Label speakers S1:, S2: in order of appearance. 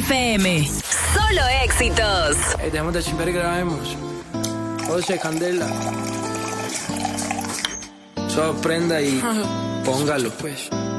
S1: FM. Solo éxitos.
S2: Dejemos de chimper y grabemos. José Candela. Sorprenda y póngalo pues.